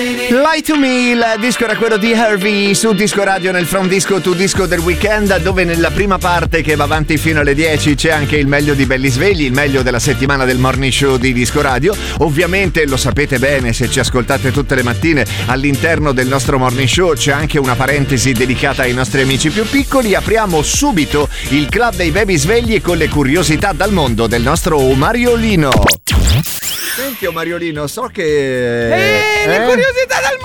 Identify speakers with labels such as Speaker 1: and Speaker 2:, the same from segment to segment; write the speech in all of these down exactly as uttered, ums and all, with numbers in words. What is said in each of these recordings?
Speaker 1: Lie to Me, il disco era quello di Harvey su Disco Radio nel From Disco to Disco del weekend, dove nella prima parte che va avanti fino alle dieci c'è anche il meglio di Belli Svegli, il meglio della settimana del morning show di Disco Radio. Ovviamente lo sapete bene se ci ascoltate tutte le mattine, all'interno del nostro morning show c'è anche una parentesi dedicata ai nostri amici più piccoli. Apriamo subito il club dei baby svegli con le curiosità dal mondo del nostro Mariolino. Senti, oh Mariolino, so che...
Speaker 2: Eeeh, eh? le curiosità del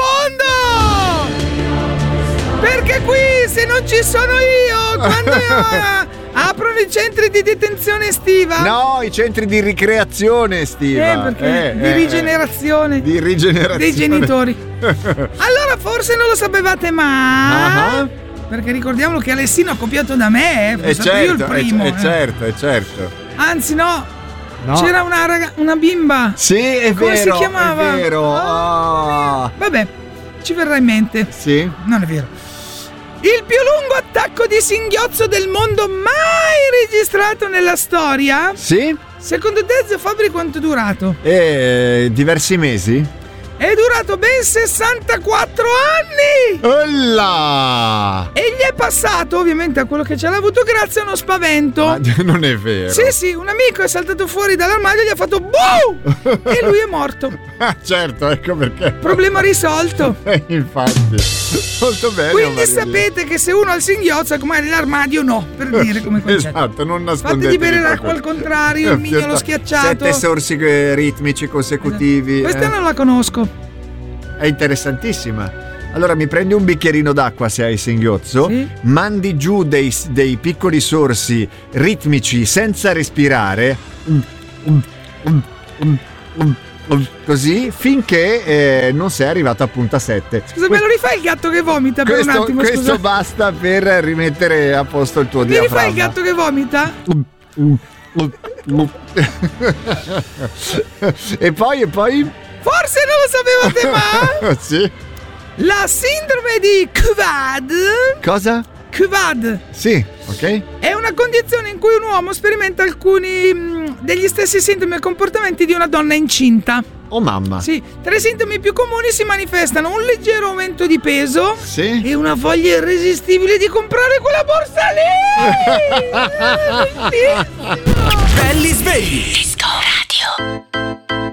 Speaker 2: mondo! Perché qui, se non ci sono io, quando io, aprono i centri di detenzione estiva?
Speaker 1: No, i centri di ricreazione estiva.
Speaker 2: Eh, perché?
Speaker 1: Eh,
Speaker 2: di
Speaker 1: eh,
Speaker 2: rigenerazione.
Speaker 1: Di rigenerazione.
Speaker 2: Dei genitori. Allora, forse non lo sapevate mai. Uh-huh. Perché ricordiamolo che Alessino ha copiato da me, eh.
Speaker 1: È
Speaker 2: stato
Speaker 1: certo,
Speaker 2: io il primo.
Speaker 1: È, è
Speaker 2: eh.
Speaker 1: certo, è certo.
Speaker 2: Anzi, no.
Speaker 1: No.
Speaker 2: C'era una raga- una bimba.
Speaker 1: Sì, è
Speaker 2: Come
Speaker 1: vero.
Speaker 2: si chiamava?
Speaker 1: È vero.
Speaker 2: Oh,
Speaker 1: oh.
Speaker 2: Vabbè, ci verrà in mente.
Speaker 1: Sì.
Speaker 2: Non è vero. Il più lungo attacco di singhiozzo del mondo mai registrato nella storia?
Speaker 1: Sì.
Speaker 2: Secondo te, Zio Fabri, quanto è durato?
Speaker 1: Eh, diversi mesi?
Speaker 2: È durato ben sessantaquattro anni!
Speaker 1: Olla!
Speaker 2: E gli è passato, ovviamente, a quello che ce l'ha avuto grazie a uno spavento.
Speaker 1: Ma non è vero.
Speaker 2: Sì, sì, un amico è saltato fuori dall'armadio e gli ha fatto boom! E lui è morto.
Speaker 1: Ah, certo, ecco perché.
Speaker 2: Problema risolto.
Speaker 1: Eh, infatti. Molto bene.
Speaker 2: Quindi sapete che se uno ha il singhiozzo, magari l'armadio no, per dire come concetto.
Speaker 1: Esatto, non nascondetevi.
Speaker 2: Fategli bere l'acqua al contrario, il mignolo schiacciato.
Speaker 1: Sette sorsi ritmici consecutivi.
Speaker 2: Questa
Speaker 1: eh.
Speaker 2: non la conosco.
Speaker 1: È interessantissima. Allora mi prendi un bicchierino d'acqua se hai singhiozzo,
Speaker 2: sì?
Speaker 1: Mandi giù dei, dei piccoli sorsi ritmici senza respirare, così finché eh, non sei arrivato a punta sette.
Speaker 2: Scusa, me lo rifai il gatto che vomita per
Speaker 1: questo,
Speaker 2: un attimo?
Speaker 1: Questo
Speaker 2: scusa.
Speaker 1: Basta per rimettere a posto il tuo
Speaker 2: Mi
Speaker 1: diaframma.
Speaker 2: rifai il gatto che vomita?
Speaker 1: E poi, e poi?
Speaker 2: Forse non lo sapevate mai?
Speaker 1: Sì.
Speaker 2: La sindrome di Quvad.
Speaker 1: Cosa?
Speaker 2: Quvad.
Speaker 1: Sì, ok.
Speaker 2: È una condizione in cui un uomo sperimenta alcuni mh, degli stessi sintomi e comportamenti di una donna incinta.
Speaker 1: Oh mamma.
Speaker 2: Sì, tra i sintomi più comuni si manifestano un leggero aumento di peso,
Speaker 1: sì,
Speaker 2: e una voglia irresistibile di comprare quella borsa lì.
Speaker 3: Belli svegli.
Speaker 4: Disco Radio.